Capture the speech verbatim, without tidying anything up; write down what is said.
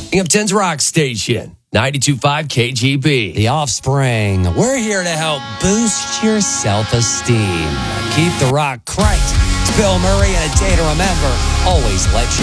Binghamton's Rock Station, ninety-two point five K G B. The Offspring. We're here to help boost your self-esteem. Keep the rock cranked. It's Bill Murray and a day to remember. Always let you